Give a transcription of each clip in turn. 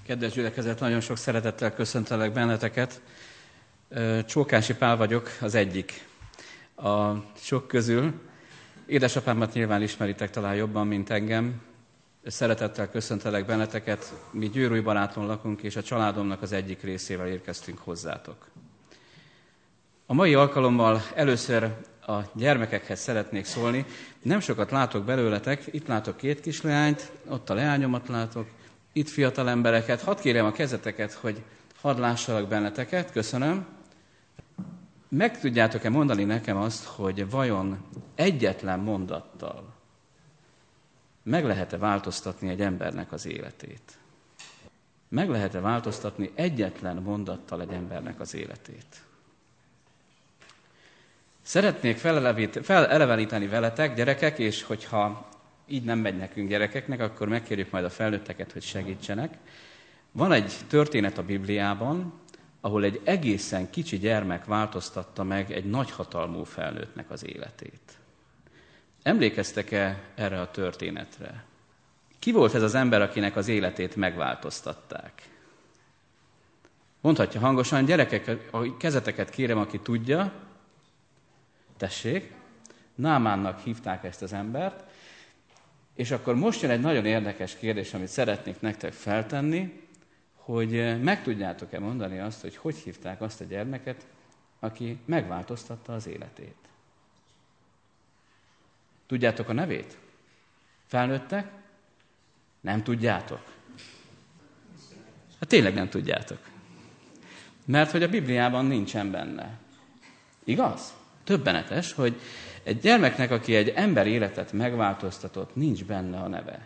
Kedves gyülekezet, nagyon sok szeretettel köszöntelek benneteket. Csókási Pál vagyok, az egyik a sok közül. Édesapámat nyilván ismeritek talán jobban, mint engem. Szeretettel köszöntelek benneteket. Mi Győrújbaráton lakunk, és a családomnak az egyik részével érkeztünk hozzátok. A mai alkalommal először a gyermekekhez szeretnék szólni. Nem sokat látok belőletek, itt látok 2 kisleányt, ott a leányomat látok, itt fiatal embereket. Hadd kérjem a kezeteket, hogy hadd lássalak benneteket, köszönöm. Meg tudjátok-e mondani nekem azt, hogy vajon egyetlen mondattal meg lehet-e változtatni egy embernek az életét? Meg lehet-e változtatni egyetlen mondattal egy embernek az életét? Szeretnék feleleveníteni veletek, gyerekek, és hogyha így nem megy nekünk gyerekeknek, akkor megkérjük majd a felnőtteket, hogy segítsenek. Van egy történet a Bibliában, ahol egy egészen kicsi gyermek változtatta meg egy nagyhatalmú felnőttnek az életét. Emlékeztek-e erre a történetre? Ki volt ez az ember, akinek az életét megváltoztatták? Mondhatja hangosan, gyerekek, a kezeteket kérem, aki tudja. Tessék, Námánnak hívták ezt az embert, és akkor most jön egy nagyon érdekes kérdés, amit szeretnék nektek feltenni, hogy meg tudjátok-e mondani azt, hogy hívták azt a gyermeket, aki megváltoztatta az életét. Tudjátok a nevét? Felnőttek? Nem tudjátok. Hát tényleg nem tudjátok. Mert hogy a Bibliában nincsen benne. Igaz? Többenetes, hogy egy gyermeknek, aki egy ember életet megváltoztatott, nincs benne a neve.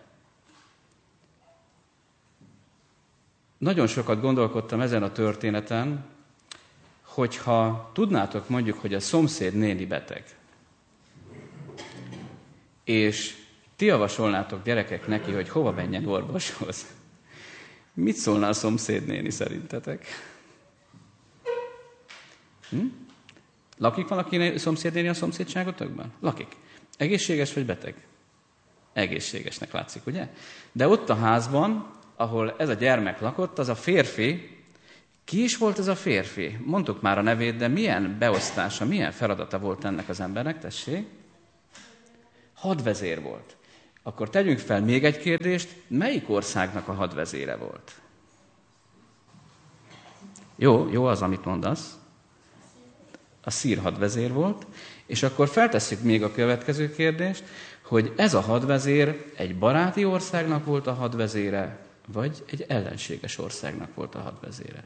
Nagyon sokat gondolkodtam ezen a történeten, hogyha tudnátok mondjuk, hogy a szomszéd néni beteg, és ti javasolnátok gyerekek neki, hogy hova menjen orvoshoz. Mit szólna a szomszéd néni szerintetek? Lakik valaki szomszédnéni a szomszédságotokban? Lakik. Egészséges vagy beteg? Egészségesnek látszik, ugye? De ott a házban, ahol ez a gyermek lakott, az a férfi, ki is volt ez a férfi? Mondtuk már a nevét, de milyen beosztása, milyen feladata volt ennek az embernek, tessék? Hadvezér volt. Akkor tegyünk fel még egy kérdést, melyik országnak a hadvezére volt? Jó az, amit mondasz. A szír hadvezér volt, és akkor feltesszük még a következő kérdést, hogy ez a hadvezér egy baráti országnak volt a hadvezére, vagy egy ellenséges országnak volt a hadvezére.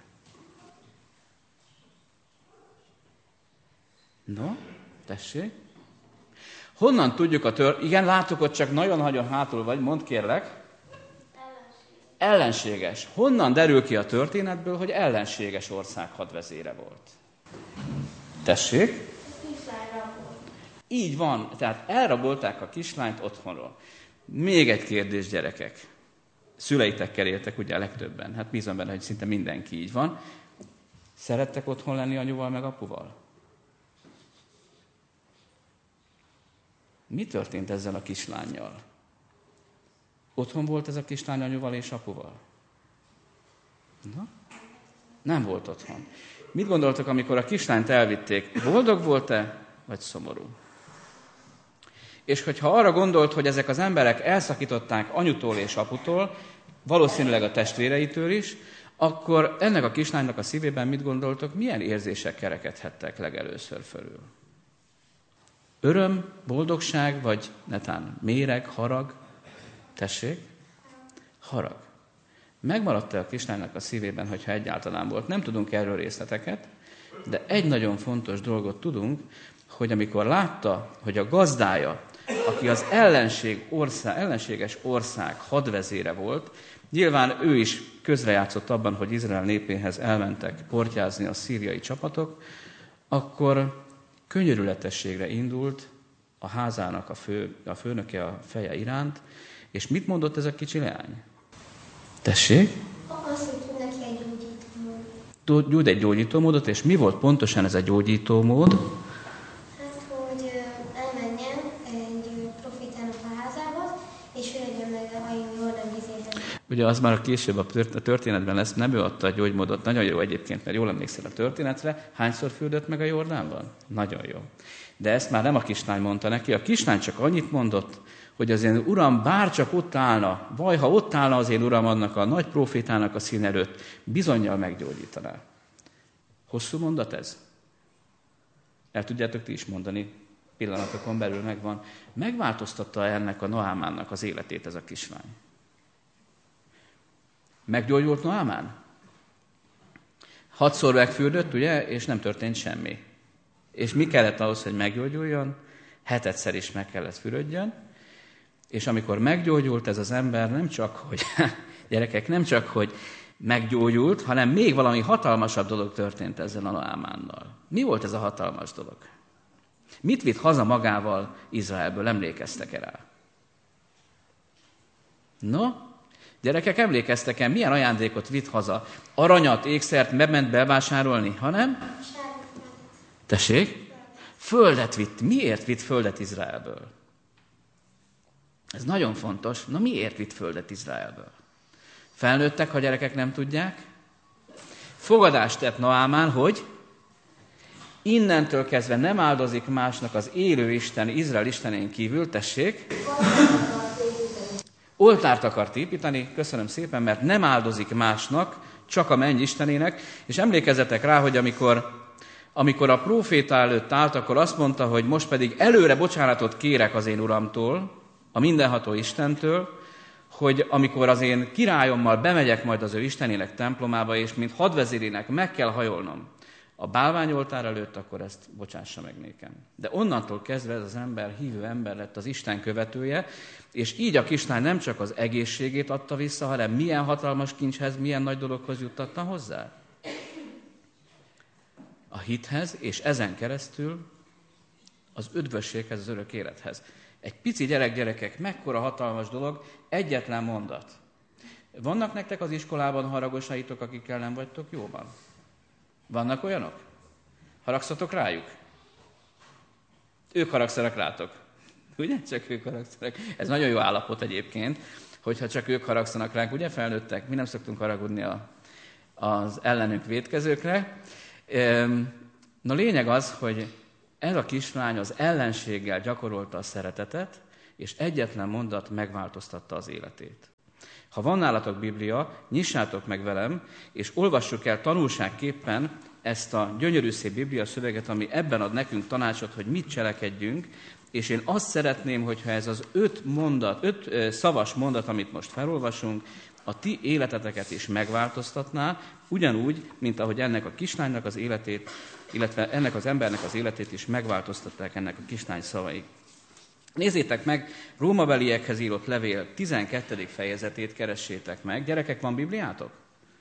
No, tessék. Honnan tudjuk Igen, látok, ott csak nagyon-nagyon hátul vagy, mondd kérlek. Ellenséges. Honnan derül ki a történetből, hogy ellenséges ország hadvezére volt? Tessék? Így van, tehát elrabolták a kislányt otthonról. Még egy kérdés, gyerekek. Szüleitekkel éltek ugye a legtöbben. Hát bízom benne, hogy szinte mindenki így van. Szerettek otthon lenni anyuval meg apuval? Mi történt ezzel a kislánnyal? Otthon volt ez a kislány anyuval és apuval? Na? Nem volt otthon. Mit gondoltok, amikor a kislányt elvitték? Boldog volt-e, vagy szomorú? És hogyha arra gondolt, hogy ezek az emberek elszakították anyutól és aputól, valószínűleg a testvéreitől is, akkor ennek a kislánynak a szívében mit gondoltok, milyen érzések kerekedhettek legelőször fölül? Öröm, boldogság, vagy netán méreg, harag? Tessék? Harag. Megmaradt-e a kislánynak a szívében, hogyha egyáltalán volt? Nem tudunk erről részleteket, de egy nagyon fontos dolgot tudunk, hogy amikor látta, hogy a gazdája, aki az ellenséges ország hadvezére volt, nyilván ő is közrejátszott abban, hogy Izrael népéhez elmentek portyázni a szíriai csapatok, akkor könyörületességre indult a házának a főnöke a feje iránt, és mit mondott ez a kicsi leány? Tessék? Azt, hogy tud neki egy gyógyítómódot. Tud egy gyógyítómódot, és mi volt pontosan ez a gyógyítómód? Hát, hogy elmenjen egy profitának a házába, és ő legyen meg a Jordan vizéhez. Ugye az már később a történetben lesz, nem ő adta a gyógymódot, nagyon jó egyébként, mert jól emlékszel a történetre, hányszor fürdött meg a Jordánban? Nagyon jó. De ezt már nem a kislány mondta neki, a kislány csak annyit mondott, hogy az én uram bárcsak ott állna, vagy ha ott állna az én uram annak a nagy profétának a szín előtt, bizonnyal meggyógyítaná. Hosszú mondat ez? El tudjátok ti is mondani, pillanatokon belül megvan. Megváltoztatta ennek a Naámánnak az életét ez a kislány? Meggyógyult Naámán? 6-szor megfürdött, ugye, és nem történt semmi. És mi kellett ahhoz, hogy meggyógyuljon? 7-szer is meg kellett fürödjön. És amikor meggyógyult ez az ember, nem csak, hogy gyerekek, nem csak, hogy meggyógyult, hanem még valami hatalmasabb dolog történt ezzel a Naámánnal. Mi volt ez a hatalmas dolog? Mit vitt haza magával Izraelből? Emlékeztek-e rá? No, gyerekek, emlékeztek-e, milyen ajándékot vitt haza? Aranyat, ékszert, ment bevásárolni, hanem? Tessék? Földet vitt. Miért vitt földet Izraelből? Ez nagyon fontos. Na, miért vitt földet Izraelből? Felnőttek, ha gyerekek nem tudják? Fogadást tett Naámán, hogy innentől kezdve nem áldozik másnak az élő Isten, Izrael istenén kívül, tessék. Oltárt akart építeni, köszönöm szépen, mert nem áldozik másnak, csak a menny istenének, és emlékezzetek rá, hogy amikor a próféta előtt állt, akkor azt mondta, hogy most pedig előre bocsánatot kérek az én uramtól, a mindenható Istentől, hogy amikor az én királyommal bemegyek majd az ő istenének templomába, és mint hadvezérének meg kell hajolnom a bálványoltár előtt, akkor ezt bocsássa meg nékem. De onnantól kezdve ez az ember, hívő ember lett az Isten követője, és így a kislány nem csak az egészségét adta vissza, hanem milyen hatalmas kincshez, milyen nagy dologhoz juttatta hozzá? A hithez, és ezen keresztül az üdvösséghez, az örök élethez. Egy pici gyerekek, mekkora hatalmas dolog, egyetlen mondat. Vannak nektek az iskolában haragosaitok, akikkel nem vagytok jóban? Vannak olyanok? Haragszatok rájuk? Ők haragszanak rátok. Ugye? Csak ők haragszanak. Ez nagyon jó állapot egyébként, hogyha csak ők haragszanak ránk. Ugye felnőttek? Mi nem szoktunk haragudni az ellenünk vétkezőkre. Na lényeg az, hogy ez a kislány az ellenséggel gyakorolta a szeretetet, és egyetlen mondat megváltoztatta az életét. Ha van nálatok Biblia, nyissátok meg velem, és olvassuk el tanulságképpen ezt a gyönyörű szép Biblia szöveget, ami ebben ad nekünk tanácsot, hogy mit cselekedjünk, és én azt szeretném, hogyha ez az 5 szavas mondat, amit most felolvasunk, a ti életeteket is megváltoztatná, ugyanúgy, mint ahogy ennek a kislánynak az életét, illetve ennek az embernek az életét is megváltoztatták ennek a kislány szavai. Nézzétek meg, Rómabeliekhez írott levél 12. fejezetét keressétek meg. Gyerekek, van Bibliátok?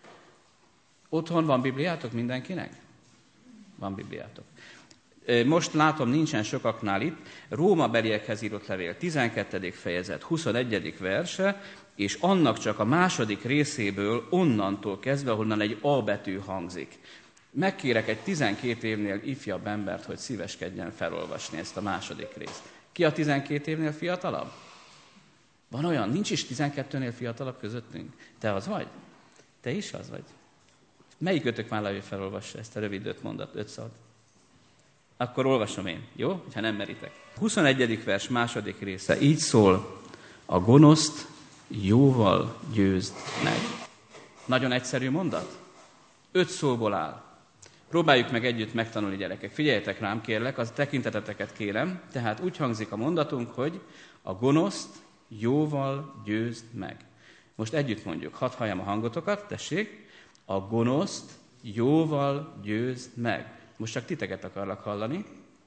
Otthon van Bibliátok mindenkinek? Van Bibliátok. Most látom, nincsen sokaknál itt. Rómabeliekhez írott levél 12. fejezet 21. verse, és annak csak a második részéből onnantól kezdve, ahonnan egy A betű hangzik. Megkérek egy 12 évnél ifjabb embert, hogy szíveskedjen felolvasni ezt a második részt. Ki a 12 évnél fiatalabb? Van olyan? Nincs is 12-nél fiatalabb közöttünk? Te az vagy? Te is az vagy? Melyik ötök már le, hogy felolvassa ezt a rövid 5 mondat, 5 szót? Akkor olvasom én, jó? Ha nem meritek. 21. vers második része így szól: a gonoszt jóval győzd meg. Nagyon egyszerű mondat. 5 szóból áll. Próbáljuk meg együtt megtanulni, gyerekek. Figyeljetek rám, kérlek, az tekinteteteket kérem. Tehát úgy hangzik a mondatunk, hogy a gonoszt jóval győzd meg. Most együtt mondjuk. Hadd halljam a hangotokat, tessék. A gonoszt jóval győzd meg. Most csak titeket akarlak hallani.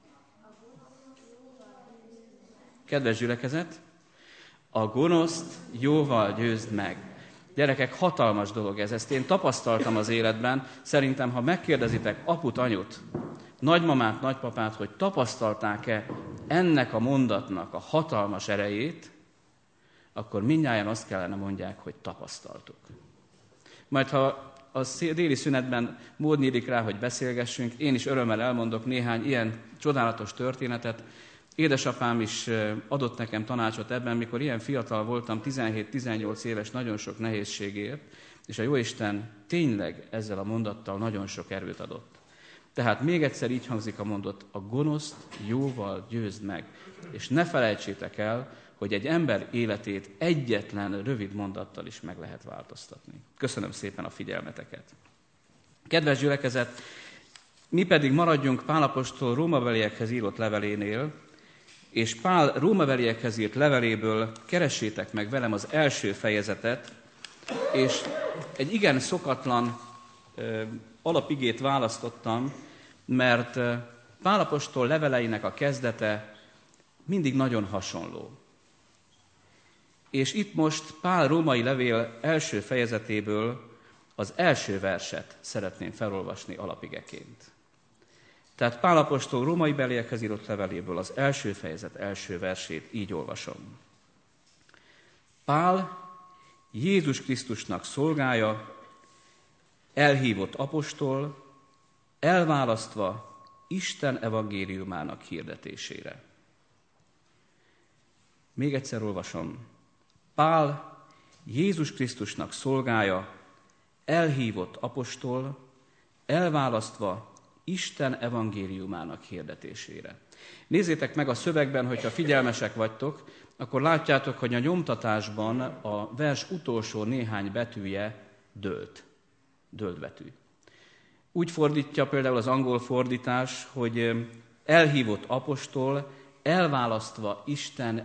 Kedves gyülekezet, a gonoszt jóval győzd meg. Gyerekek, hatalmas dolog ez. Ezt én tapasztaltam az életben. Szerintem, ha megkérdezitek aput, anyut, nagymamát, nagypapát, hogy tapasztalták-e ennek a mondatnak a hatalmas erejét, akkor mindnyájan azt kellene mondják, hogy tapasztaltuk. Majd, ha a déli szünetben mód nyílik rá, hogy beszélgessünk, én is örömmel elmondok néhány ilyen csodálatos történetet, Édesapám is adott nekem tanácsot ebben, mikor ilyen fiatal voltam, 17-18 éves, nagyon sok nehézségért, és a Jóisten tényleg ezzel a mondattal nagyon sok erőt adott. Tehát még egyszer így hangzik a mondat, a gonoszt jóval győzd meg. És ne felejtsétek el, hogy egy ember életét egyetlen rövid mondattal is meg lehet változtatni. Köszönöm szépen a figyelmeteket. Kedves gyülekezet, mi pedig maradjunk Pál apostol rómabeliekhez írott levelénél, és Pál rómabeliekhez írt leveléből keressétek meg velem az első fejezetet, és egy igen szokatlan alapigét választottam, mert Pál apostol leveleinek a kezdete mindig nagyon hasonló. És itt most Pál római levél első fejezetéből az első verset szeretném felolvasni alapigeként. Tehát Pál apostol római beliekhez írott leveléből az első fejezet első versét így olvasom. Pál, Jézus Krisztusnak szolgája, elhívott apostol, elválasztva Isten evangéliumának hirdetésére. Még egyszer olvasom. Pál, Jézus Krisztusnak szolgája, elhívott apostol, elválasztva Isten evangéliumának hirdetésére. Nézzétek meg a szövegben, hogyha figyelmesek vagytok, akkor látjátok, hogy a nyomtatásban a vers utolsó néhány betűje dőlt betű. Úgy fordítja például az angol fordítás, hogy elhívott apostol, elválasztva Isten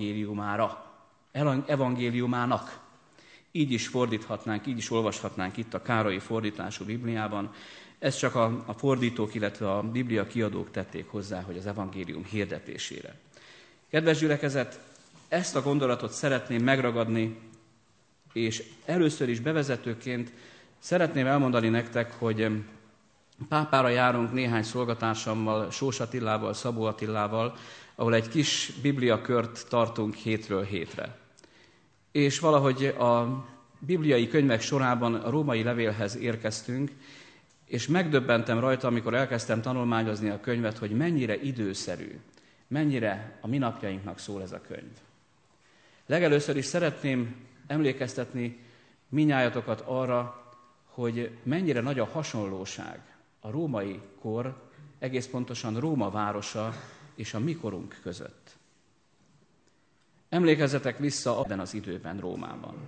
evangéliumának. Így is fordíthatnánk, így is olvashatnánk itt a Károlyi fordítású Bibliában. Ezt csak a fordítók, illetve a Biblia kiadók tették hozzá, hogy az evangélium hirdetésére. Kedves gyülekezet, ezt a gondolatot szeretném megragadni, és először is bevezetőként szeretném elmondani nektek, hogy Pápára járunk néhány szolgatársammal, Sós Attilával, Szabó Attilával, ahol egy kis bibliakört tartunk hétről hétre. És valahogy a bibliai könyvek sorában a római levélhez érkeztünk, és megdöbbentem rajta, amikor elkezdtem tanulmányozni a könyvet, hogy mennyire időszerű, mennyire a mi napjainknak szól ez a könyv. Legelőször is szeretném emlékeztetni minnyájatokat arra, hogy mennyire nagy a hasonlóság a római kor, egész pontosan Róma városa és a mi korunk között. Emlékezzetek vissza abban az időben Rómában.